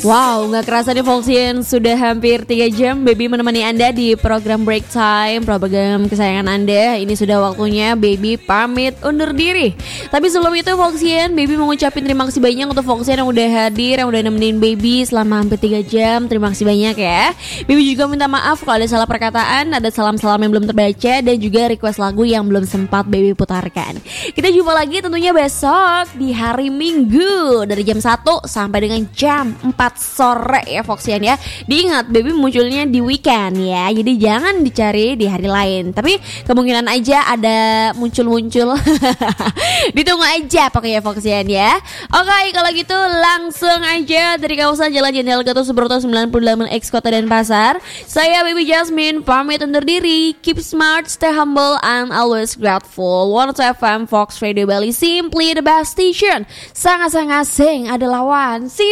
Wow, gak kerasa nih Volksien, sudah hampir 3 jam Baby menemani Anda di program Break Time, program kesayangan Anda. Ini sudah waktunya Baby pamit undur diri. Tapi sebelum itu Volksien, Baby mau ngucapin terima kasih banyak untuk Volksien yang udah hadir, yang udah nemenin Baby selama hampir 3 jam. Terima kasih banyak ya. Baby juga minta maaf kalau ada salah perkataan, ada salam-salam yang belum terbaca, dan juga request lagu yang belum sempat Baby putarkan. Kita jumpa lagi tentunya besok di hari Minggu dari jam 1 sampai dengan jam 4 sore ya Foxian ya. Diingat Baby munculnya di weekend ya, jadi jangan dicari di hari lain. Tapi kemungkinan aja ada muncul-muncul. Ditunggu aja pokoknya Foxian ya. Oke, kalau gitu langsung aja dari kawasan Jalan Jenderal Gatot Subroto 98X Kota Denpasar. Saya Baby Jasmine pamit undur diri. Keep smart, stay humble, and always grateful. 102 FM Fox Radio Bali, simply the best station. Sangat-sangat sing ada lawan. See you.